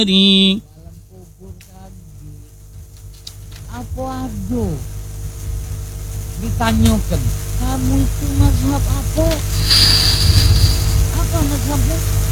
Di dalam kubur tadi apa ada ditanyakan kamu itu mazhab apa mazhabmu